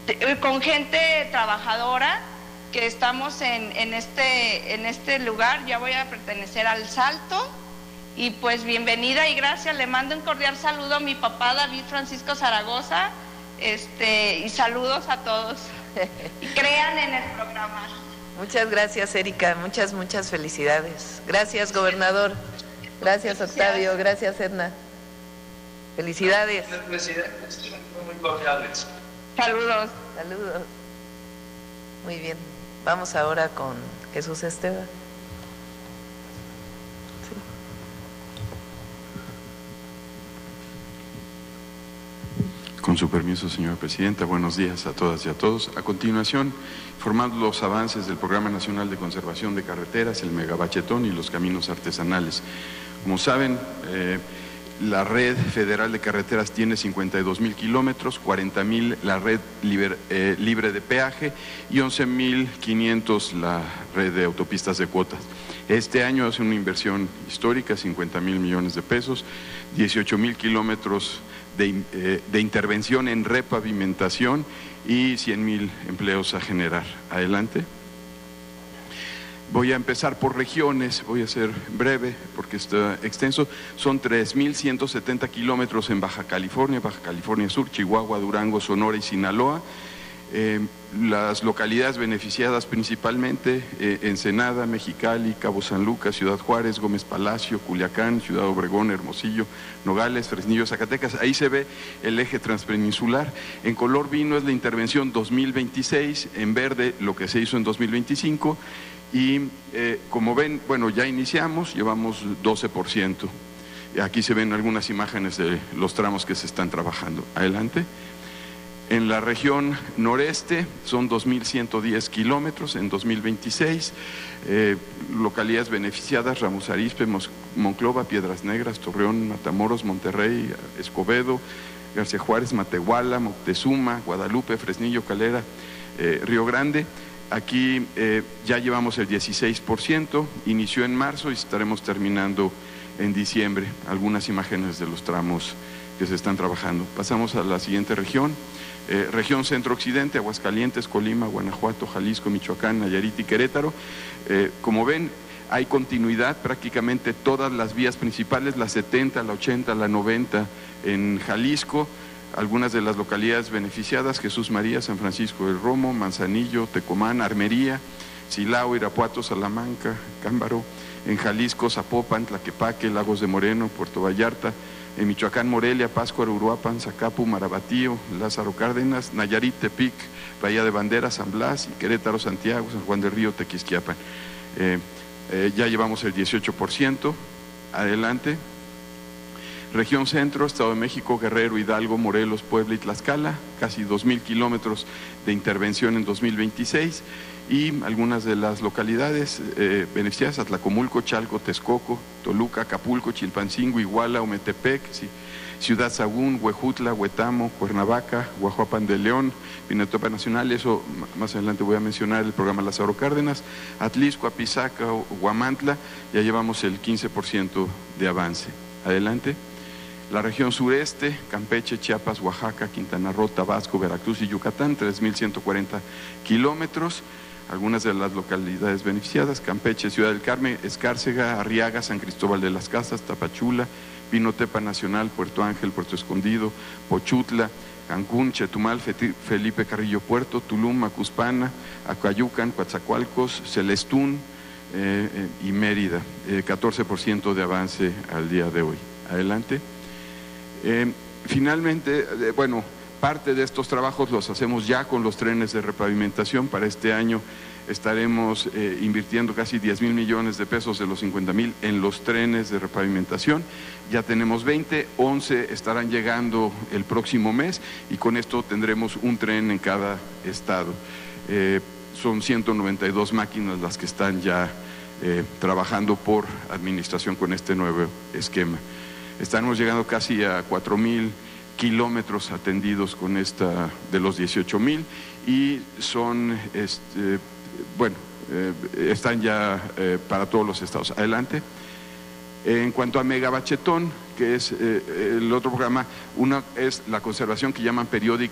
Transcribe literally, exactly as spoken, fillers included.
con gente trabajadora, que estamos en, en, este, en este lugar. Ya voy a pertenecer al Salto. Y pues bienvenida y gracias. Le mando un cordial saludo a mi papá David Francisco Zaragoza, este, y saludos a todos. Y crean en el programa. Muchas gracias, Erika. Muchas, muchas felicidades. Gracias, gobernador. Gracias, Octavio. Gracias, Edna. Felicidades. Muy cordiales. Saludos. Saludos. Muy bien. Vamos ahora con Jesús Esteban. Con su permiso, señora presidenta, buenos días a todas y a todos. A continuación, informando los avances del Programa Nacional de Conservación de Carreteras, el Megabachetón y los caminos artesanales. Como saben, eh, la red federal de carreteras tiene cincuenta y dos mil kilómetros, cuarenta mil la red libre, eh, libre de peaje y once mil quinientos la red de autopistas de cuotas. Este año hace una inversión histórica, cincuenta mil millones de pesos, dieciocho mil kilómetros De, eh, de intervención en repavimentación y cien mil empleos a generar. Adelante. Voy a empezar por regiones, voy a ser breve porque está extenso. Son tres mil ciento setenta kilómetros en Baja California, Baja California Sur, Chihuahua, Durango, Sonora y Sinaloa. Eh, las localidades beneficiadas principalmente, eh, Ensenada, Mexicali, Cabo San Lucas, Ciudad Juárez, Gómez Palacio, Culiacán, Ciudad Obregón, Hermosillo, Nogales, Fresnillo, Zacatecas. Ahí se ve el eje transpeninsular. En color vino es la intervención dos mil veintiséis, en verde lo que se hizo en dos mil veinticinco y eh, como ven, bueno, ya iniciamos, llevamos doce por ciento. Aquí se ven algunas imágenes de los tramos que se están trabajando. Adelante. En la región noreste son dos mil ciento diez kilómetros en dos mil veintiséis, eh, localidades beneficiadas: Ramos Arizpe, Monclova, Piedras Negras, Torreón, Matamoros, Monterrey, Escobedo, García Juárez, Matehuala, Moctezuma, Guadalupe, Fresnillo, Calera, eh, Río Grande. Aquí eh, ya llevamos el dieciséis por ciento, inició en marzo y estaremos terminando en diciembre. Algunas imágenes de los tramos que se están trabajando. Pasamos a la siguiente región. Eh, región centro-occidente, Aguascalientes, Colima, Guanajuato, Jalisco, Michoacán, Nayarit y Querétaro. Eh, como ven, hay continuidad, prácticamente todas las vías principales, la setenta, la ochenta, la noventa en Jalisco. Algunas de las localidades beneficiadas: Jesús María, San Francisco del Romo, Manzanillo, Tecomán, Armería, Silao, Irapuato, Salamanca, Cámbaro. En Jalisco, Zapopan, Tlaquepaque, Lagos de Moreno, Puerto Vallarta. En Michoacán, Morelia, Pátzcuaro, Uruapan, Zacapu, Marabatío, Lázaro Cárdenas, Nayarit, Tepic, Bahía de Banderas, San Blas, y Querétaro, Santiago, San Juan del Río, Tequisquiapan. Eh, eh, ya llevamos el dieciocho por ciento. Adelante. Región Centro, Estado de México, Guerrero, Hidalgo, Morelos, Puebla y Tlaxcala, casi dos mil kilómetros de intervención en dos mil veintiséis. Y algunas de las localidades eh, beneficiadas: Atlacomulco, Chalco, Texcoco, Toluca, Acapulco, Chilpancingo, Iguala, Ometepec, sí, Ciudad Sagún, Huejutla, Huetamo, Cuernavaca, Guajuapan de León, Pinatopa Nacional. Eso más adelante voy a mencionar el programa Lázaro Cárdenas. Atlisco, Apizaca, Huamantla, ya llevamos el quince por ciento de avance. Adelante. La región sureste, Campeche, Chiapas, Oaxaca, Quintana Roo, Tabasco, Veracruz y Yucatán, tres mil ciento cuarenta kilómetros. Algunas de las localidades beneficiadas: Campeche, Ciudad del Carmen, Escárcega, Arriaga, San Cristóbal de las Casas, Tapachula, Pinotepa Nacional, Puerto Ángel, Puerto Escondido, Pochutla, Cancún, Chetumal, Felipe Carrillo Puerto, Tulum, Macuspana, Acayucan, Coatzacoalcos, Celestún eh, eh, y Mérida. Eh, catorce por ciento de avance al día de hoy. Adelante. Eh, finalmente, eh, bueno, parte de estos trabajos los hacemos ya con los trenes de repavimentación. Para este año estaremos eh, invirtiendo casi diez mil millones de pesos de los cincuenta mil en los trenes de repavimentación. Ya tenemos veinte, once estarán llegando el próximo mes y con esto tendremos un tren en cada estado. Eh, son ciento noventa y dos máquinas las que están ya eh, trabajando por administración con este nuevo esquema. Estamos llegando casi a cuatro mil kilómetros atendidos con esta de los dieciocho mil y son, este, bueno, eh, están ya eh, para todos los estados. Adelante. En cuanto a Megabachetón, que es eh, el otro programa, una es la conservación que llaman periódica